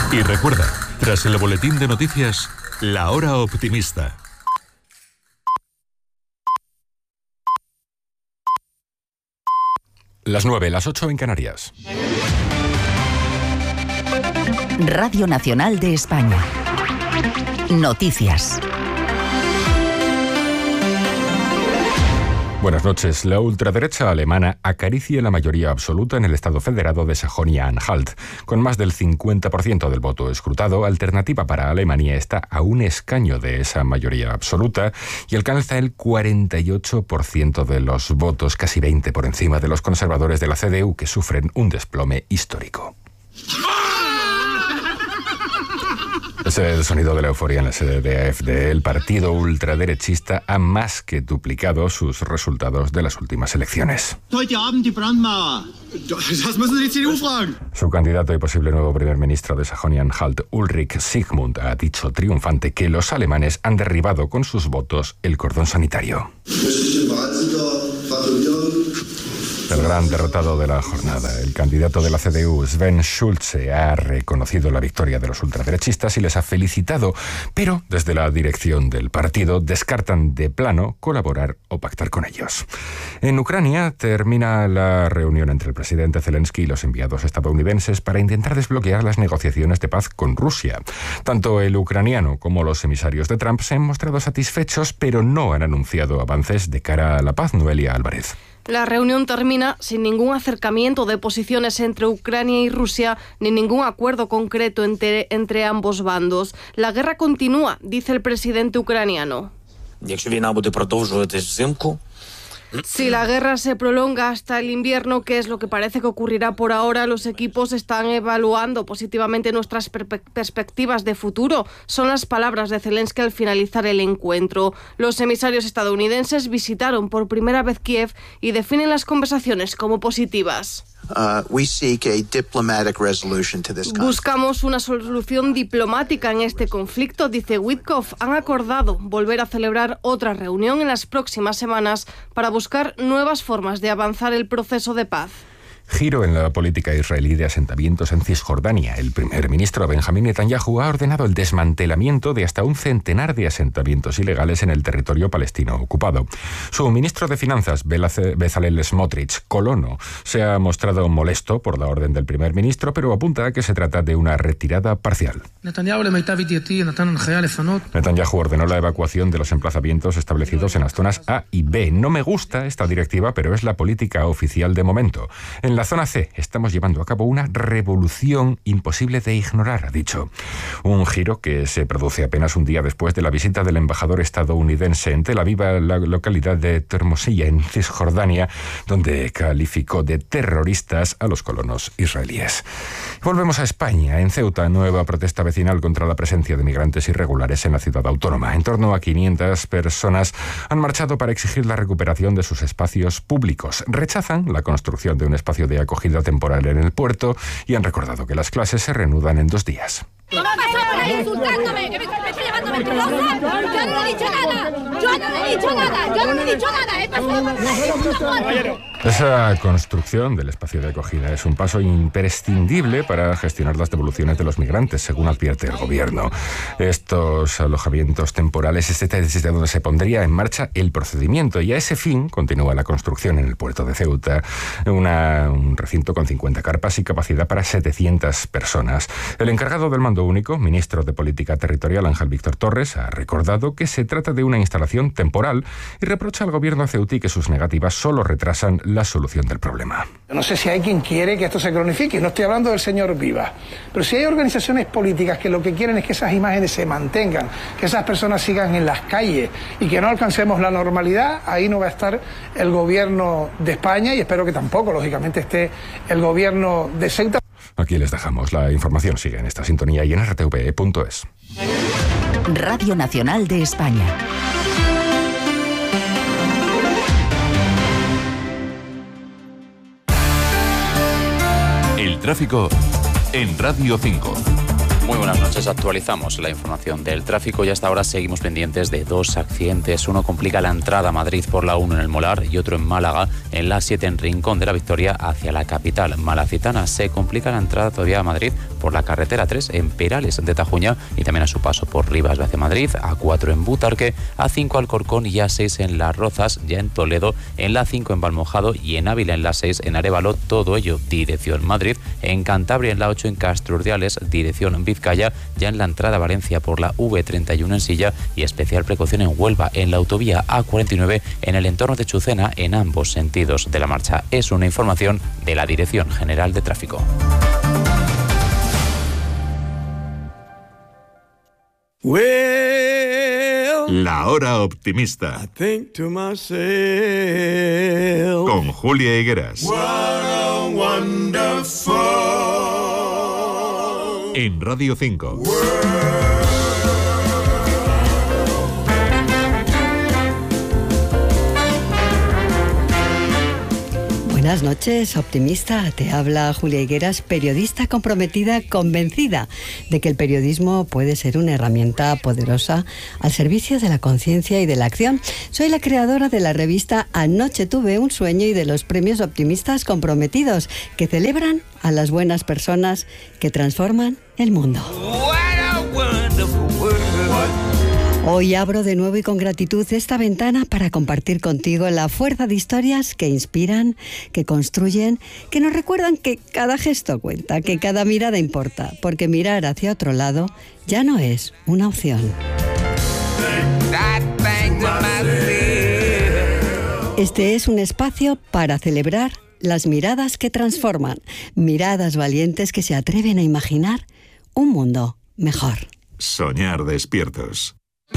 Y recuerda, tras el boletín de noticias, La Hora Optimista. Las 9, las 8 en Canarias. Radio Nacional de España. Noticias. Buenas noches. La ultraderecha alemana acaricia la mayoría absoluta en el Estado federado de Sajonia-Anhalt. Con más del 50% del voto escrutado, Alternativa para Alemania está a un escaño de esa mayoría absoluta y alcanza el 48% de los votos, casi 20 por encima de los conservadores de la CDU, que sufren un desplome histórico. Es el sonido de la euforia en la sede de AfD. El partido ultraderechista ha más que duplicado sus resultados de las últimas elecciones. Su candidato y posible nuevo primer ministro de Sajonia-Anhalt, Ulrich Sigmund, ha dicho triunfante que los alemanes han derribado con sus votos el cordón sanitario. El gran derrotado de la jornada, el candidato de la CDU, Sven Schulze, ha reconocido la victoria de los ultraderechistas y les ha felicitado, pero desde la dirección del partido descartan de plano colaborar o pactar con ellos. En Ucrania termina la reunión entre el presidente Zelensky y los enviados estadounidenses para intentar desbloquear las negociaciones de paz con Rusia. Tanto el ucraniano como los emisarios de Trump se han mostrado satisfechos, pero no han anunciado avances de cara a la paz. Noelia Álvarez. La reunión termina sin ningún acercamiento de posiciones entre Ucrania y Rusia, ni ningún acuerdo concreto entre ambos bandos. La guerra continúa, dice el presidente ucraniano. Si la guerra se prolonga hasta el invierno, que es lo que parece que ocurrirá por ahora, los equipos están evaluando positivamente nuestras perspectivas de futuro. Son las palabras de Zelensky al finalizar el encuentro. Los emisarios estadounidenses visitaron por primera vez Kiev y definen las conversaciones como positivas. Buscamos una solución diplomática en este conflicto, dice Witkoff. Han acordado volver a celebrar otra reunión en las próximas semanas para buscar nuevas formas de avanzar el proceso de paz. Giro en la política israelí de asentamientos en Cisjordania. El primer ministro Benjamín Netanyahu ha ordenado el desmantelamiento de hasta un centenar de asentamientos ilegales en el territorio palestino ocupado. Su ministro de Finanzas, Bezalel Smotrich, colono, se ha mostrado molesto por la orden del primer ministro, pero apunta a que se trata de una retirada parcial. Netanyahu ordenó la evacuación de los emplazamientos establecidos en las zonas A y B. No me gusta esta directiva, pero es la política oficial de momento. En la zona C estamos llevando a cabo una revolución imposible de ignorar, ha dicho. Un giro que se produce apenas un día después de la visita del embajador estadounidense en Tel Aviv, a la localidad de Termosilla, en Cisjordania, donde calificó de terroristas a los colonos israelíes. Volvemos a España. En Ceuta, nueva protesta vecinal contra la presencia de migrantes irregulares en la ciudad autónoma. En torno a 500 personas han marchado para exigir la recuperación de sus espacios públicos. Rechazan la construcción de un espacio de acogida temporal en el puerto y han recordado que las clases se reanudan en 2 días. ¿Qué me ha pasado por ahí insultándome? ¿Que me está llevándome por los lados? Yo no he dicho nada. He pasado por ahí. Esa construcción del espacio de acogida es un paso imprescindible para gestionar las devoluciones de los migrantes, según advierte el gobierno. Estos alojamientos temporales es desde donde se pondría en marcha el procedimiento y a ese fin continúa la construcción en el puerto de Ceuta, un recinto con 50 carpas y capacidad para 700 personas. El encargado del mando único, ministro de Política Territorial, Ángel Víctor Torres, ha recordado que se trata de una instalación temporal y reprocha al gobierno ceutí que sus negativas solo retrasan la solución del problema. No sé si hay quien quiere que esto se cronifique, no estoy hablando del señor Vivas, pero si hay organizaciones políticas que lo que quieren es que esas imágenes se mantengan, que esas personas sigan en las calles y que no alcancemos la normalidad, ahí no va a estar el gobierno de España y espero que tampoco, lógicamente, esté el gobierno de Ceuta. Aquí les dejamos. La información sigue en esta sintonía y en rtve.es. Radio Nacional de España. El tráfico en Radio 5. Muy buenas noches, actualizamos la información del tráfico y hasta ahora seguimos pendientes de 2 accidentes. Uno complica la entrada a Madrid por la 1 en el Molar y otro en Málaga en la 7 en Rincón de la Victoria hacia la capital malacitana. Se complica la entrada todavía a Madrid por la carretera 3 en Perales de Tajuña y también a su paso por Rivas hacia Madrid, A4 en Butarque, A5 Alcorcón y A6 en Las Rozas, ya en Toledo, en la 5 en Valmojado y en Ávila en la 6 en Arévalo, todo ello dirección Madrid. En Cantabria en la 8 en Castrurdiales, dirección Vizcaya, ya en la entrada a Valencia por la V31 en Silla y especial precaución en Huelva en la autovía A49 en el entorno de Chucena en ambos sentidos de la marcha. Es una información de la Dirección General de Tráfico. La hora optimista. Con Julia Higueras. En Radio 5. Buenas noches, optimista. Te habla Julia Higueras, periodista comprometida, convencida de que el periodismo puede ser una herramienta poderosa al servicio de la conciencia y de la acción. Soy la creadora de la revista Anoche tuve un sueño y de los premios optimistas comprometidos que celebran a las buenas personas que transforman el mundo. Hoy abro de nuevo y con gratitud esta ventana para compartir contigo la fuerza de historias que inspiran, que construyen, que nos recuerdan que cada gesto cuenta, que cada mirada importa, porque mirar hacia otro lado ya no es una opción. Este es un espacio para celebrar las miradas que transforman, miradas valientes que se atreven a imaginar un mundo mejor. Soñar despiertos.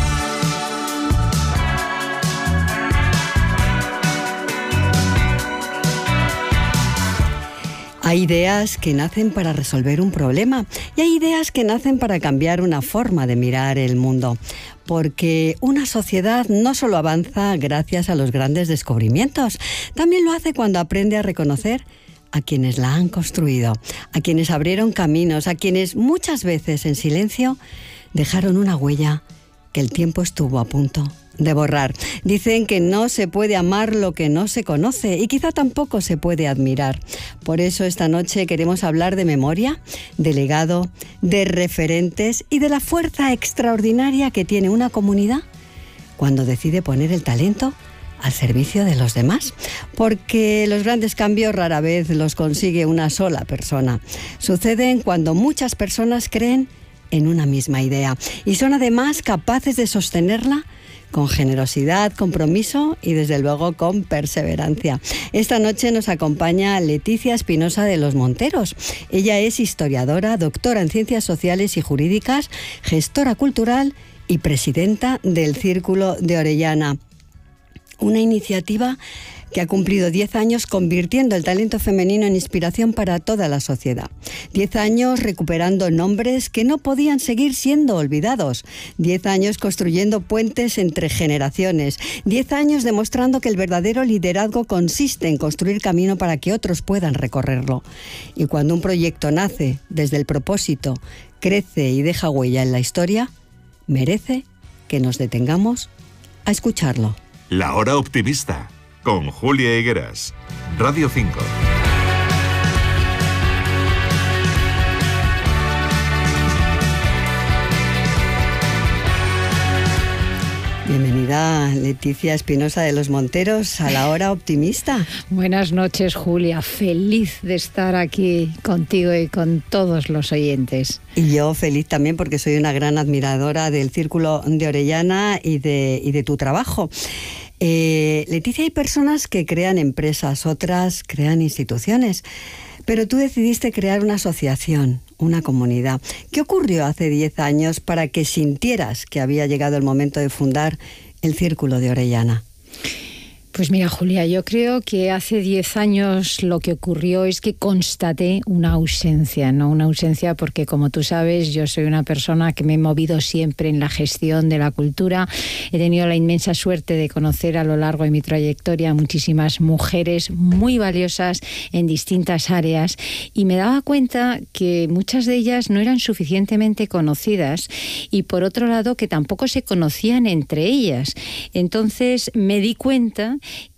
Hay ideas que nacen para resolver un problema y hay ideas que nacen para cambiar una forma de mirar el mundo. Porque una sociedad no solo avanza gracias a los grandes descubrimientos, también lo hace cuando aprende a reconocer a quienes la han construido, a quienes abrieron caminos, a quienes muchas veces en silencio dejaron una huella que el tiempo estuvo a punto de borrar. Dicen que no se puede amar lo que no se conoce y quizá tampoco se puede admirar. Por eso esta noche queremos hablar de memoria, de legado, de referentes y de la fuerza extraordinaria que tiene una comunidad cuando decide poner el talento al servicio de los demás, porque los grandes cambios rara vez los consigue una sola persona. Suceden cuando muchas personas creen en una misma idea y son además capaces de sostenerla con generosidad, compromiso y desde luego con perseverancia. Esta noche nos acompaña Leticia Espinosa de los Monteros. Ella es historiadora, doctora en Ciencias Sociales y Jurídicas, gestora cultural y presidenta del Círculo de Orellana. Una iniciativa que ha cumplido 10 años convirtiendo el talento femenino en inspiración para toda la sociedad. 10 años recuperando nombres que no podían seguir siendo olvidados. 10 años construyendo puentes entre generaciones. 10 años demostrando que el verdadero liderazgo consiste en construir camino para que otros puedan recorrerlo. Y cuando un proyecto nace desde el propósito, crece y deja huella en la historia, merece que nos detengamos a escucharlo. La hora optimista. Con Julia Higueras. Radio 5. Bienvenida, Leticia Espinosa de los Monteros, a la hora optimista. Buenas noches, Julia. Feliz de estar aquí contigo y con todos los oyentes. Y yo feliz también porque soy una gran admiradora del Círculo de Orellana y de tu trabajo. Leticia, hay personas que crean empresas, otras crean instituciones, pero tú decidiste crear una asociación, una comunidad. ¿Qué ocurrió hace 10 años para que sintieras que había llegado el momento de fundar el Círculo de Orellana? Pues mira, Julia, yo creo que hace 10 años lo que ocurrió es que constaté una ausencia, ¿no? Una ausencia porque, como tú sabes, yo soy una persona que me he movido siempre en la gestión de la cultura. He tenido la inmensa suerte de conocer a lo largo de mi trayectoria muchísimas mujeres muy valiosas en distintas áreas y me daba cuenta que muchas de ellas no eran suficientemente conocidas y, por otro lado, que tampoco se conocían entre ellas. Entonces me di cuenta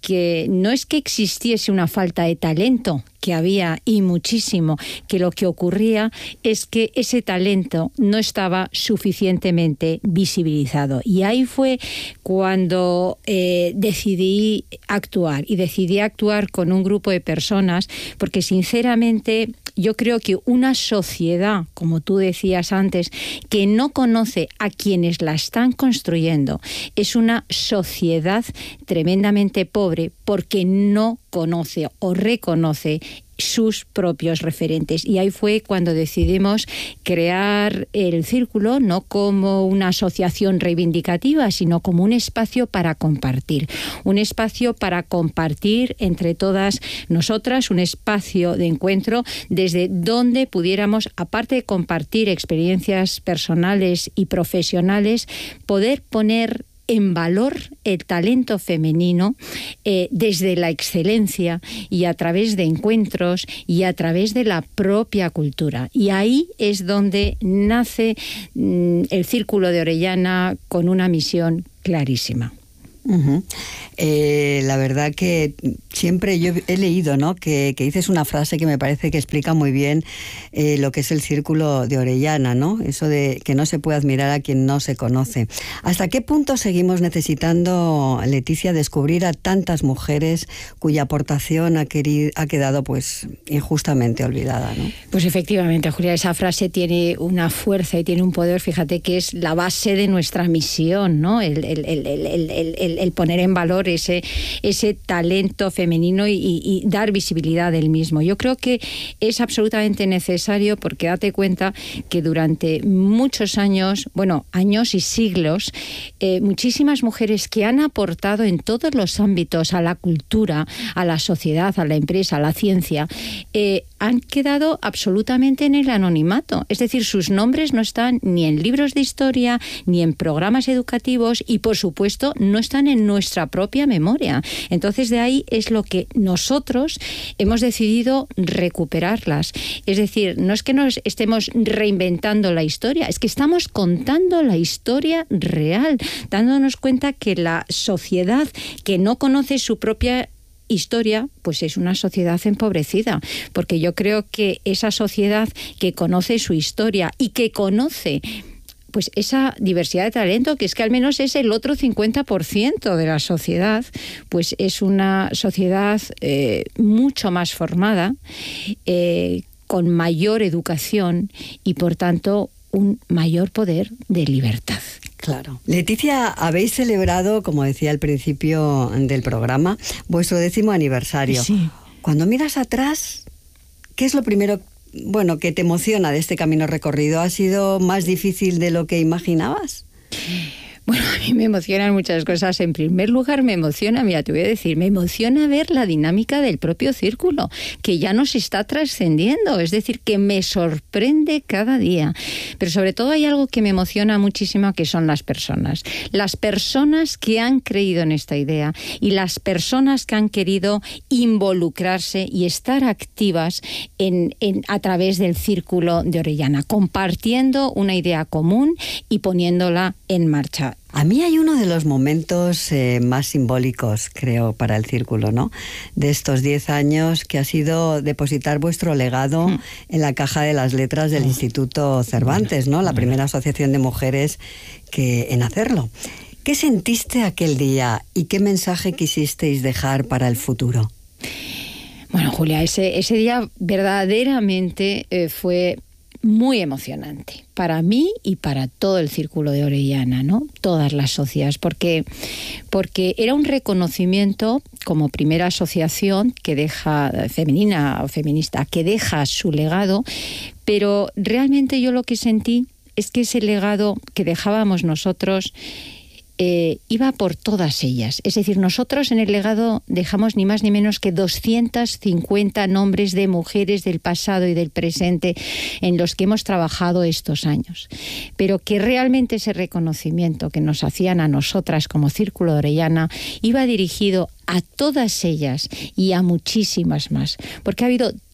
que no es que existiese una falta de talento, que había y muchísimo, que lo que ocurría es que ese talento no estaba suficientemente visibilizado. Y ahí fue cuando decidí actuar, y decidí actuar con un grupo de personas, porque sinceramente yo creo que una sociedad, como tú decías antes, que no conoce a quienes la están construyendo, es una sociedad tremendamente pobre porque no conoce o reconoce sus propios referentes. Y ahí fue cuando decidimos crear el Círculo, no como una asociación reivindicativa, sino como un espacio para compartir. Un espacio para compartir entre todas nosotras, un espacio de encuentro desde donde pudiéramos, aparte de compartir experiencias personales y profesionales, poder poner en valor el talento femenino desde la excelencia y a través de encuentros y a través de la propia cultura. Y ahí es donde nace el Círculo de Orellana con una misión clarísima. La verdad que siempre yo he leído, ¿no?, que dices una frase que me parece que explica muy bien lo que es el Círculo de Orellana, ¿no? Eso de que no se puede admirar a quien no se conoce. ¿Hasta qué punto seguimos necesitando, Leticia, descubrir a tantas mujeres cuya aportación ha quedado pues injustamente olvidada, ¿no? Pues efectivamente, Julia, esa frase tiene una fuerza y tiene un poder, fíjate, que es la base de nuestra misión, ¿no? El poner en valor ese talento femenino y dar visibilidad del mismo. Yo creo que es absolutamente necesario, porque date cuenta que durante muchos años, años y siglos, muchísimas mujeres que han aportado en todos los ámbitos a la cultura, a la sociedad, a la empresa, a la ciencia, han quedado absolutamente en el anonimato. Es decir, sus nombres no están ni en libros de historia, ni en programas educativos y, por supuesto, no están en nuestra propia memoria. Entonces, de ahí es lo que nosotros hemos decidido recuperarlas. Es decir, no es que nos estemos reinventando la historia, es que estamos contando la historia real, dándonos cuenta que la sociedad que no conoce su propia historia, pues es una sociedad empobrecida, porque yo creo que esa sociedad que conoce su historia y que conoce pues esa diversidad de talento, que es que al menos es el otro 50% de la sociedad, pues es una sociedad mucho más formada, con mayor educación y, por tanto, un mayor poder de libertad. Claro. Leticia, habéis celebrado, como decía al principio del programa, vuestro 10º aniversario. Sí. Cuando miras atrás, ¿qué es lo primero que te emociona de este camino recorrido? ¿Ha sido más difícil de lo que imaginabas? Bueno, a mí me emocionan muchas cosas. En primer lugar, me emociona ver la dinámica del propio círculo, que ya nos está trascendiendo, es decir, que me sorprende cada día. Pero sobre todo hay algo que me emociona muchísimo, que son las personas. Las personas que han creído en esta idea y las personas que han querido involucrarse y estar activas a través del Círculo de Orellana, compartiendo una idea común y poniéndola en marcha. A mí hay uno de los momentos más simbólicos, creo, para el Círculo, ¿no?, de estos 10 años, que ha sido depositar vuestro legado en la Caja de las Letras del Instituto Cervantes, ¿no?, la primera asociación de mujeres en hacerlo. ¿Qué sentiste aquel día y qué mensaje quisisteis dejar para el futuro? Bueno, Julia, ese día verdaderamente fue muy emocionante para mí y para todo el Círculo de Orellana, ¿no? Todas las socias, porque era un reconocimiento como primera asociación que deja, femenina o feminista, que deja su legado, pero realmente yo lo que sentí es que ese legado que dejábamos nosotros iba por todas ellas. Es decir, nosotros en el legado dejamos ni más ni menos que 250 nombres de mujeres del pasado y del presente en los que hemos trabajado estos años. Pero que realmente ese reconocimiento que nos hacían a nosotras como Círculo de Orellana iba dirigido a todas ellas y a muchísimas más. Porque ha habido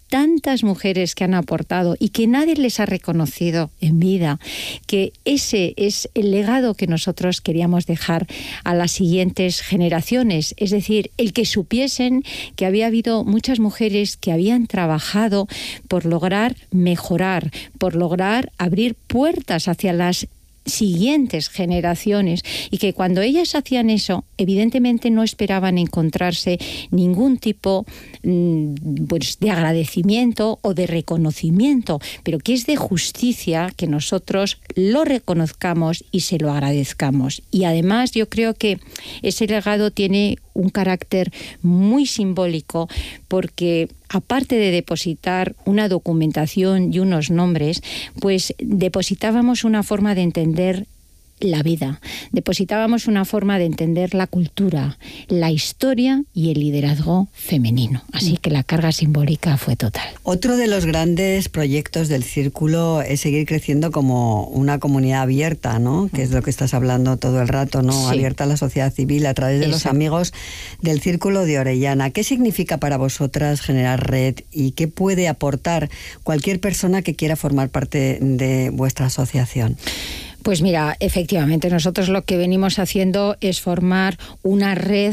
tantas mujeres que han aportado y que nadie les ha reconocido en vida, que ese es el legado que nosotros queríamos dejar a las siguientes generaciones. Es decir, el que supiesen que había habido muchas mujeres que habían trabajado por lograr mejorar, por lograr abrir puertas hacia las siguientes generaciones, y que cuando ellas hacían eso, evidentemente no esperaban encontrarse ningún tipo de agradecimiento o de reconocimiento, pero que es de justicia que nosotros lo reconozcamos y se lo agradezcamos. Y además yo creo que ese legado tiene un carácter muy simbólico, porque aparte de depositar una documentación y unos nombres, pues depositábamos una forma de entender la vida, depositábamos una forma de entender la cultura, la historia y el liderazgo femenino. Así que la carga simbólica fue total. Otro de los grandes proyectos del Círculo es seguir creciendo como una comunidad abierta, ¿no? Que es lo que estás hablando todo el rato, ¿no? Sí. Abierta a la sociedad civil a través de los amigos del Círculo de Orellana. ¿Qué significa para vosotras generar red y qué puede aportar cualquier persona que quiera formar parte de vuestra asociación? Pues mira, efectivamente, nosotros lo que venimos haciendo es formar una red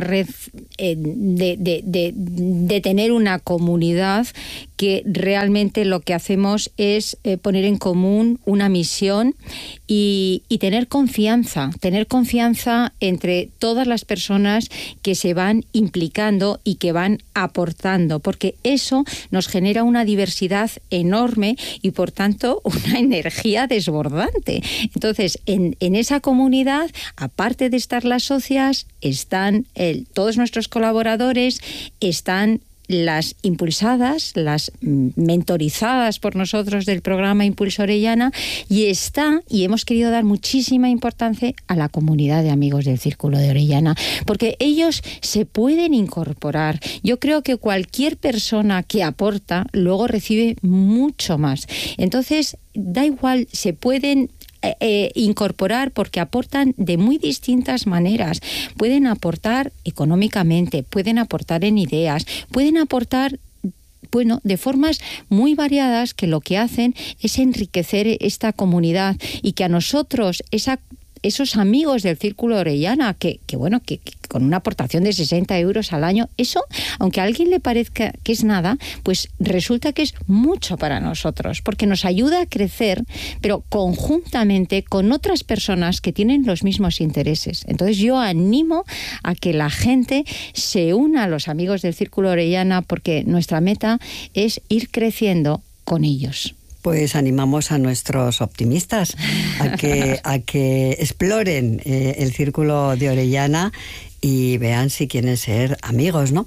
de tener una comunidad que realmente lo que hacemos es poner en común una misión y tener confianza entre todas las personas que se van implicando y que van aportando, porque eso nos genera una diversidad enorme y por tanto una energía desbordante. Entonces, en esa comunidad, aparte de estar las socias, están todos nuestros colaboradores, están las impulsadas, las mentorizadas por nosotros del programa Impulso Orellana, y hemos querido dar muchísima importancia a la comunidad de amigos del Círculo de Orellana, porque ellos se pueden incorporar. Yo creo que cualquier persona que aporta luego recibe mucho más. Entonces, da igual, se pueden incorporar porque aportan de muy distintas maneras. Pueden aportar económicamente, pueden aportar en ideas, pueden aportar de formas muy variadas, que lo que hacen es enriquecer esta comunidad, y que a nosotros esos amigos del Círculo de Orellana, que con una aportación de 60 euros al año, eso, aunque a alguien le parezca que es nada, pues resulta que es mucho para nosotros, porque nos ayuda a crecer, pero conjuntamente con otras personas que tienen los mismos intereses. Entonces yo animo a que la gente se una a los amigos del Círculo de Orellana, porque nuestra meta es ir creciendo con ellos. Pues animamos a nuestros optimistas a que exploren el Círculo de Orellana y vean si quieren ser amigos, ¿no?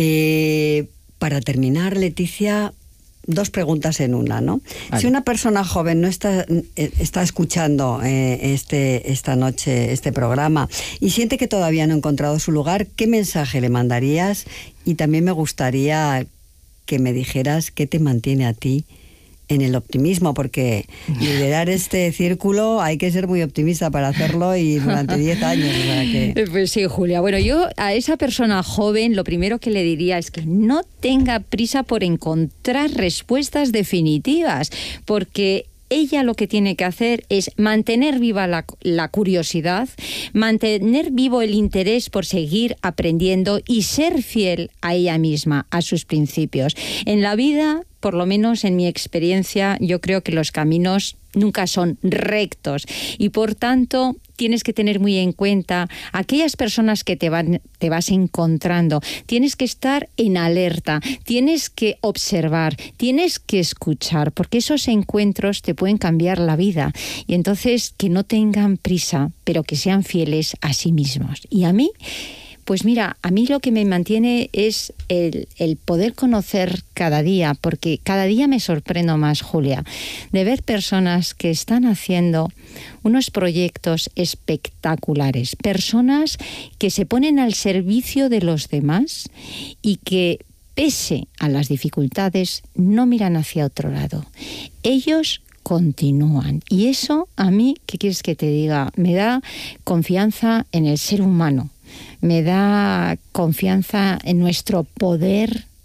Para terminar, Leticia, 2 preguntas en una, ¿no? Vale. Si una persona joven no está escuchando esta noche este programa y siente que todavía no ha encontrado su lugar, ¿qué mensaje le mandarías? Y también me gustaría que me dijeras qué te mantiene a ti en el optimismo, porque liderar este círculo hay que ser muy optimista para hacerlo, y durante 10 años. O sea que... Pues sí, Julia. Bueno, yo a esa persona joven lo primero que le diría es que no tenga prisa por encontrar respuestas definitivas, porque ella lo que tiene que hacer es mantener viva la curiosidad, mantener vivo el interés por seguir aprendiendo y ser fiel a ella misma, a sus principios. En la vida, por lo menos en mi experiencia, yo creo que los caminos nunca son rectos, y por tanto tienes que tener muy en cuenta aquellas personas que te vas encontrando. Tienes que estar en alerta, tienes que observar, tienes que escuchar, porque esos encuentros te pueden cambiar la vida. Y entonces, que no tengan prisa, pero que sean fieles a sí mismos. Y a mí, pues mira, a mí lo que me mantiene es el poder conocer cada día, porque cada día me sorprendo más, Julia, de ver personas que están haciendo unos proyectos espectaculares, personas que se ponen al servicio de los demás y que, pese a las dificultades, no miran hacia otro lado. Ellos continúan. Y eso, a mí, ¿qué quieres que te diga? Me da confianza en el ser humano. Me da confianza en nuestro poder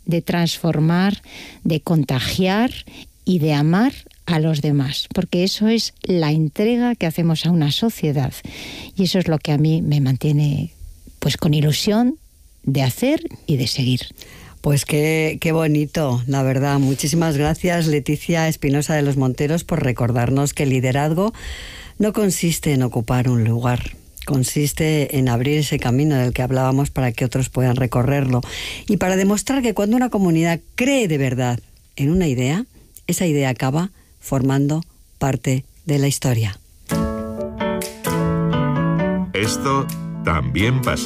de transformar, de contagiar y de amar a los demás, porque eso es la entrega que hacemos a una sociedad, y eso es lo que a mí me mantiene pues con ilusión de hacer y de seguir. Pues qué bonito, la verdad. Muchísimas gracias, Leticia Espinosa de los Monteros, por recordarnos que el liderazgo no consiste en ocupar un lugar, consiste en abrir ese camino del que hablábamos para que otros puedan recorrerlo, y para demostrar que cuando una comunidad cree de verdad en una idea, esa idea acaba formando parte de la historia. Esto también pasa.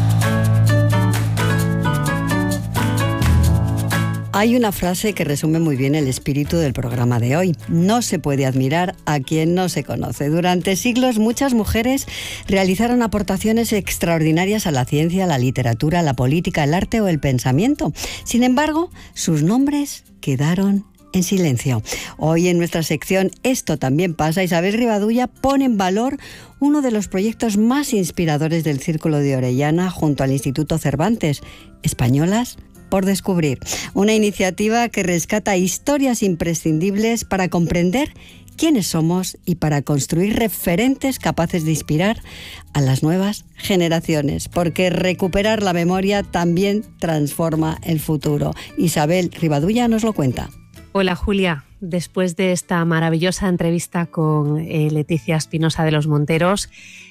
Hay una frase que resume muy bien el espíritu del programa de hoy. No se puede admirar a quien no se conoce. Durante siglos muchas mujeres realizaron aportaciones extraordinarias a la ciencia, la literatura, la política, el arte o el pensamiento. Sin embargo, sus nombres quedaron en silencio. Hoy en nuestra sección Esto también pasa, Isabel Rivadulla pone en valor uno de los proyectos más inspiradores del Círculo de Orellana junto al Instituto Cervantes, Españolas por descubrir. Una iniciativa que rescata historias imprescindibles para comprender quiénes somos y para construir referentes capaces de inspirar a las nuevas generaciones, porque recuperar la memoria también transforma el futuro. Isabel Rivadulla nos lo cuenta. Hola Julia, después de esta maravillosa entrevista con Leticia Espinosa de los Monteros,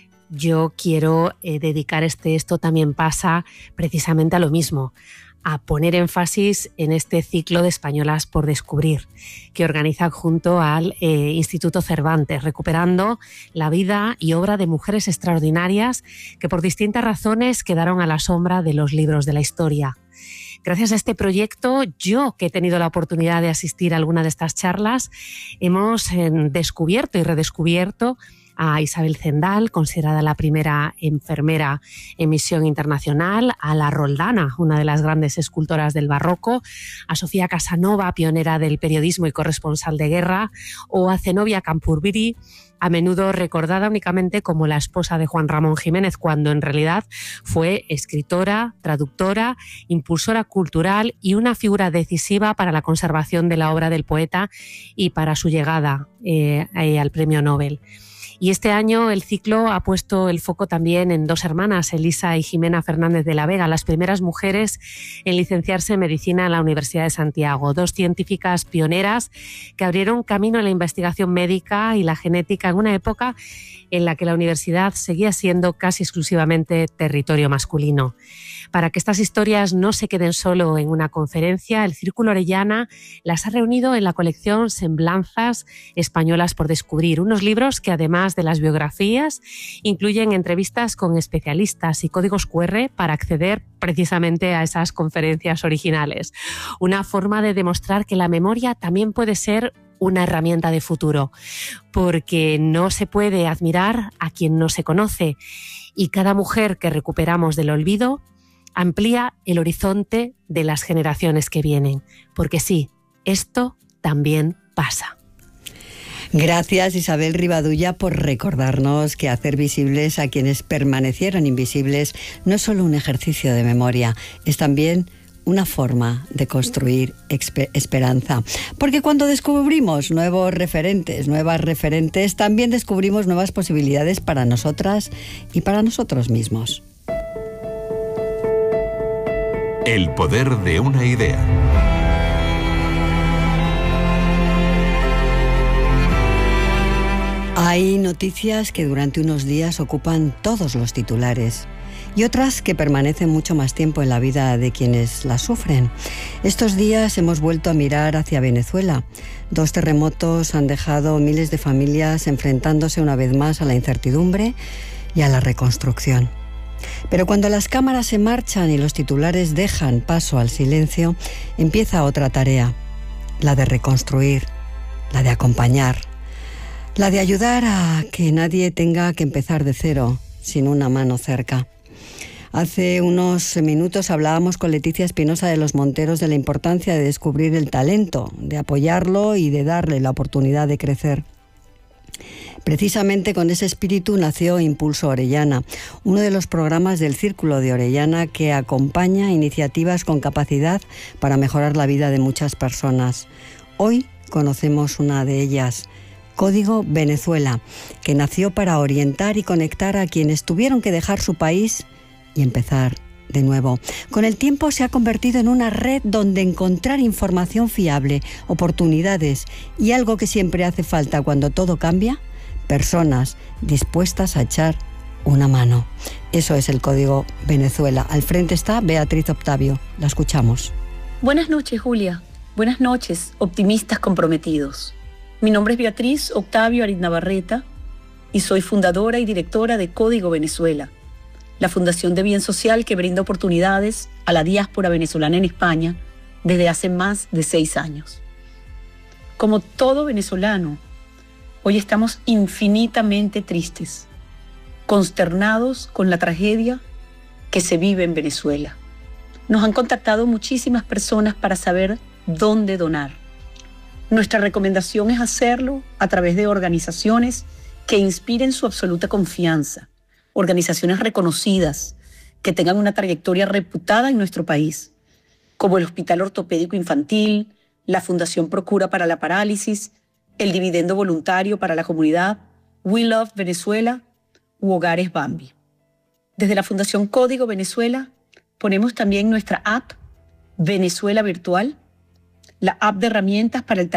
yo quiero dedicar Esto también pasa precisamente a lo mismo, a poner énfasis en este ciclo de Españolas por descubrir, que organiza junto al Instituto Cervantes, recuperando la vida y obra de mujeres extraordinarias que por distintas razones quedaron a la sombra de los libros de la historia. Gracias a este proyecto, yo que he tenido la oportunidad de asistir a alguna de estas charlas, hemos descubierto y redescubierto a Isabel Zendal, considerada la primera enfermera en misión internacional, a la Roldana, una de las grandes escultoras del barroco, a Sofía Casanova, pionera del periodismo y corresponsal de guerra, o a Zenobia Campurbiri, a menudo recordada únicamente como la esposa de Juan Ramón Jiménez, cuando en realidad fue escritora, traductora, impulsora cultural y una figura decisiva para la conservación de la obra del poeta y para su llegada al Premio Nobel. Y este año el ciclo ha puesto el foco también en dos hermanas, Elisa y Jimena Fernández de la Vega, las primeras mujeres en licenciarse en medicina en la Universidad de Santiago, dos científicas pioneras que abrieron camino en la investigación médica y la genética en una época en la que la universidad seguía siendo casi exclusivamente territorio masculino. Para que estas historias no se queden solo en una conferencia, el Círculo Orellana las ha reunido en la colección Semblanzas Españolas por descubrir, unos libros que además de las biografías incluyen entrevistas con especialistas y códigos QR para acceder precisamente a esas conferencias originales. Una forma de demostrar que la memoria también puede ser una herramienta de futuro, porque no se puede admirar a quien no se conoce, y cada mujer que recuperamos del olvido amplía el horizonte de las generaciones que vienen, porque sí, esto también pasa. Gracias, Isabel Rivadulla, por recordarnos que hacer visibles a quienes permanecieron invisibles no es solo un ejercicio de memoria, es también una forma de construir esperanza. Porque cuando descubrimos nuevos referentes, nuevas referentes, también descubrimos nuevas posibilidades para nosotras y para nosotros mismos. El poder de una idea. Hay noticias que durante unos días ocupan todos los titulares y otras que permanecen mucho más tiempo en la vida de quienes las sufren. Estos días hemos vuelto a mirar hacia Venezuela. 2 terremotos han dejado miles de familias enfrentándose una vez más a la incertidumbre y a la reconstrucción. Pero cuando las cámaras se marchan y los titulares dejan paso al silencio, empieza otra tarea, la de reconstruir, la de acompañar, la de ayudar a que nadie tenga que empezar de cero, sin una mano cerca. Hace unos minutos hablábamos con Leticia Espinosa de los Monteros de la importancia de descubrir el talento, de apoyarlo y de darle la oportunidad de crecer. Precisamente con ese espíritu nació Impulso Orellana, uno de los programas del Círculo de Orellana que acompaña iniciativas con capacidad para mejorar la vida de muchas personas. Hoy conocemos una de ellas, Código Venezuela, que nació para orientar y conectar a quienes tuvieron que dejar su país y empezar de nuevo. Con el tiempo se ha convertido en una red donde encontrar información fiable, oportunidades y algo que siempre hace falta cuando todo cambia, personas dispuestas a echar una mano. Eso es el Código Venezuela. Al frente está Beatriz Octavio. La escuchamos. Buenas noches, Julia. Buenas noches, optimistas comprometidos. Mi nombre es Beatriz Octavio Ariz Navarrete y soy fundadora y directora de Código Venezuela, la fundación de bien social que brinda oportunidades a la diáspora venezolana en España desde hace más de 6 años. Como todo venezolano, hoy estamos infinitamente tristes, consternados con la tragedia que se vive en Venezuela. Nos han contactado muchísimas personas para saber dónde donar. Nuestra recomendación es hacerlo a través de organizaciones que inspiren su absoluta confianza, organizaciones reconocidas, que tengan una trayectoria reputada en nuestro país, como el Hospital Ortopédico Infantil, la Fundación Procura para la Parálisis, el Dividendo Voluntario para la Comunidad, We Love Venezuela u Hogares Bambi. Desde la Fundación Código Venezuela ponemos también nuestra app Venezuela Virtual, la app de herramientas para el